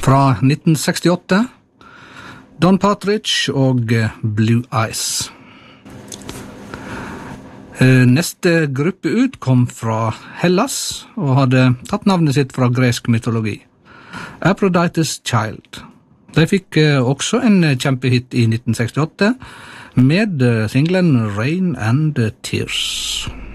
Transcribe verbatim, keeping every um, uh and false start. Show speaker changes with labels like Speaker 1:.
Speaker 1: Fra nitten sekstiåtte, Don Partridge og Blue Eyes. Neste gruppe ut kom fra Hellas og hadde tatt navnet sitt fra gresk mytologi. Aphrodite's Child. De fikk også en kjempehit i nitten sekstiåtte med singlen Rain and Tears.